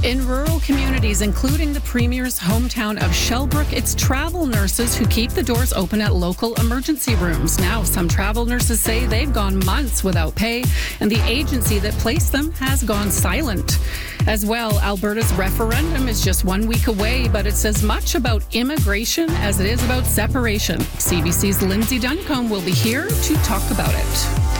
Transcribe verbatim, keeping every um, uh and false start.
In rural communities, including the Premier's hometown of Shellbrook, it's travel nurses who keep the doors open at local emergency rooms. Now, some travel nurses say they've gone months without pay, and the agency that placed them has gone silent. As well, Alberta's referendum is just one week away, but it's as much about immigration as it is about separation. C B C's Lindsay Duncombe will be here to talk about it.